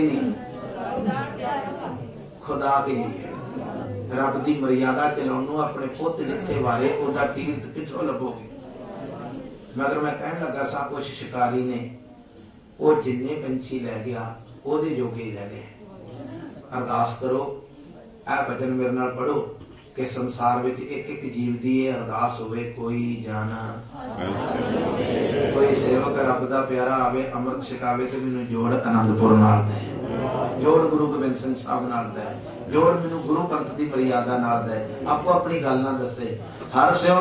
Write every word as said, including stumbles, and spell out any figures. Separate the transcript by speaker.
Speaker 1: की नहीं, खुदा की नहीं। रब की मर्यादा चलाउण अपने पुत जिथे वारे ओदा तीर्थ किथों लभोगे। मगर मैं कहन लगा सा कुछ शिकारी ने वो जिन्ने पंछी लै गया ओदे जोगे ही रह गए। अरदास करो, ऐ वचन मेरे नाल पढ़ो कि संसार में एक एक जीव की ये अरदास होवे, कोई जाना कोई सेवक रब दा प्यारा आवे अमृत छकावे तो मैनू जोड़ आनंदपुर नाल दे, जोड़ गुरु गोबिंद सिंह साहब नाल दे, जोड़ मैनू गुरु पंथ की मर्यादा नाल दे। आपो अपनी गल ना दसे, हर सिओ